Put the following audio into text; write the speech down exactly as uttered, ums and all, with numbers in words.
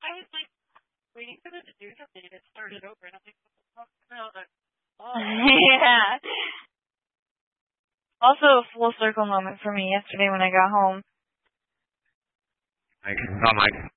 I was like waiting for them to do something and it started over, and I'm like, what the fuck? Like, oh. Yeah. Also a full circle moment for me yesterday when I got home. Like, oh my